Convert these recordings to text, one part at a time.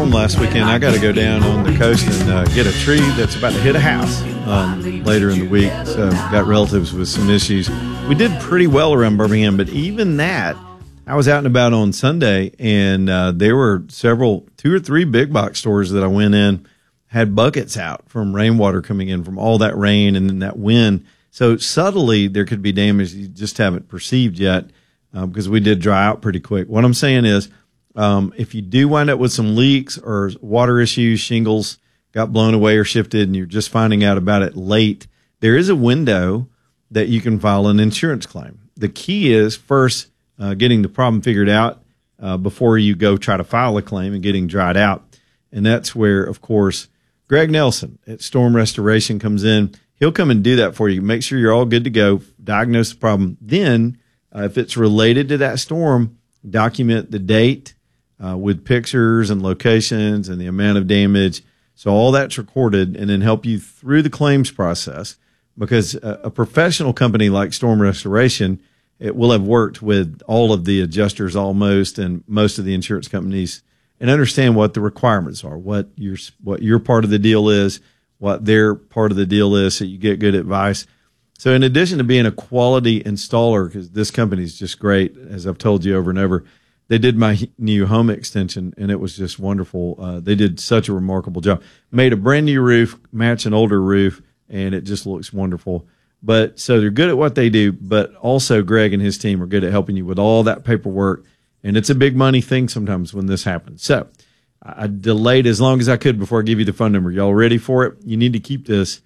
storm last weekend. I got to go down on the coast and get a tree that's about to hit a house later in the week. So got relatives with some issues. We did pretty well around Birmingham, but even that, I was out and about on Sunday, and there were two or three big box stores that I went in, had buckets out from rainwater coming in from all that rain and then that wind. So subtly, there could be damage you just haven't perceived yet because we did dry out pretty quick. What I'm saying is, if you do wind up with some leaks or water issues, shingles got blown away or shifted, and you're just finding out about it late, there is a window that you can file an insurance claim. The key is first getting the problem figured out before you go try to file a claim and getting dried out. And that's where, of course, Greg Nelson at Storm Restoration comes in. He'll come and do that for you. Make sure you're all good to go. Diagnose the problem. Then, if it's related to that storm, document the date with pictures and locations and the amount of damage. So all that's recorded, and then help you through the claims process, because a professional company like Storm Restoration, it will have worked with all of the adjusters almost and most of the insurance companies and understand what the requirements are, what your part of the deal is, what their part of the deal is, so you get good advice. So in addition to being a quality installer, because this company is just great, as I've told you over and over, they did my new home extension, and it was just wonderful. They did such a remarkable job. Made a brand new roof, match an older roof, and it just looks wonderful. But so they're good at what they do, but also Greg and his team are good at helping you with all that paperwork. And it's a big money thing sometimes when this happens. So I delayed as long as I could before I give you the phone number. Y'all ready for it? You need to keep this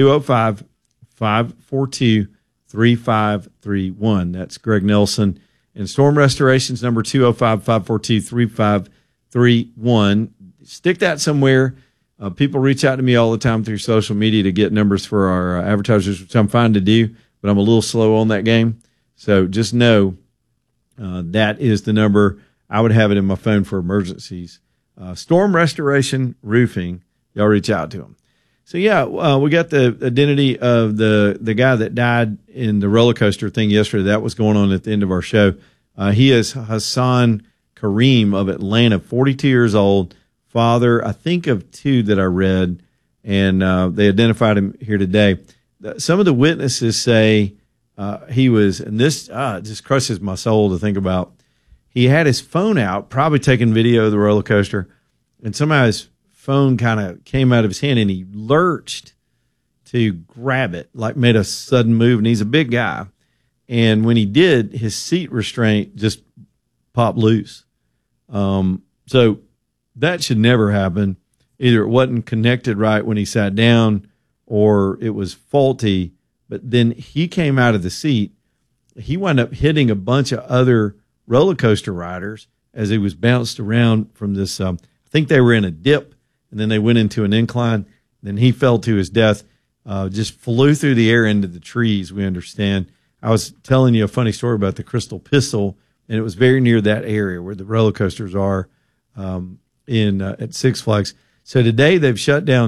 205-542-3531. That's Greg Nelson. And Storm Restoration's number 205-542-3531. Stick that somewhere. People reach out to me all the time through social media to get numbers for our advertisers, which I'm fine to do, but I'm a little slow on that game. So just know that is the number. I would have it in my phone for emergencies. Storm Restoration Roofing, y'all reach out to them. So, yeah, we got the identity of the guy that died in the roller coaster thing yesterday. That was going on at the end of our show. He is Hassan Kareem of Atlanta, 42 years old, father, I think, of two that I read, and they identified him here today. Some of the witnesses say he was, and this just crushes my soul to think about, he had his phone out, probably taking video of the roller coaster, and somehow his phone kind of came out of his hand, and he lurched to grab it, like made a sudden move, and he's a big guy. And when he did, his seat restraint just popped loose. So that should never happen. Either it wasn't connected right when he sat down, or it was faulty. But then he came out of the seat. He wound up hitting a bunch of other roller coaster riders as he was bounced around from this. I think they were in a dip, and then they went into an incline. Then he fell to his death, just flew through the air into the trees, we understand. I was telling you a funny story about the Crystal Pistol, and it was very near that area where the roller coasters are at Six Flags. So today they've shut down